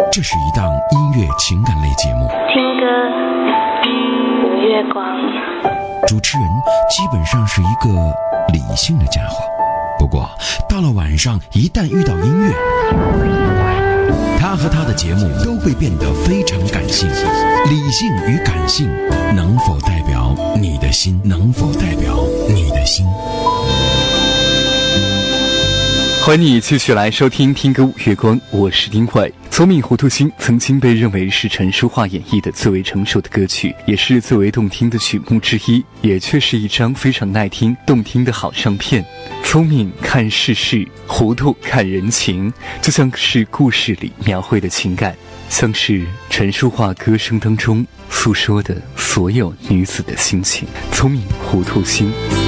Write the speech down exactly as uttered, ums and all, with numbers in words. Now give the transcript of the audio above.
这是一档音乐情感类节目， 听歌无月光。 主持人基本上是一个理性的家伙，不过到了晚上一旦遇到音乐，他和他的节目都会变得非常感性。理性与感性能否代表你的心？能否代表你的心？ 欢迎你继续来收听听歌五月光，我是丁慧。聪明糊涂心曾经被认为是陈淑桦演绎的最为成熟的歌曲，也是最为动听的曲目之一，也却是一张非常耐听动听的好唱片。聪明看世事，糊涂看人情，就像是故事里描绘的情感，像是陈淑桦歌声当中诉说的所有女子的心情。聪明糊涂心。